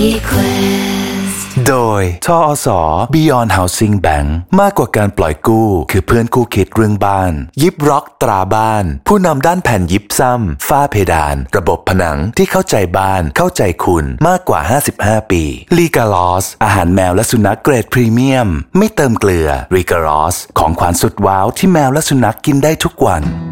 โดยทอส. Beyond Housing Bank มากกว่าการปล่อยกู้คือเพื่อนคู่คิดเรื่องบ้านยิปร็อกตราบ้านผู้นำด้านแผ่นยิปซัมฝ้าเพดานระบบผนังที่เข้าใจบ้านเข้าใจคุณมากกว่า55ปีลีกาลอสอาหารแมวและสุนัขเกรดพรีเมียมไม่เติมเกลือลีกาลอสของขวัญสุดว้าวที่แมวและสุนัขกินได้ทุกวัน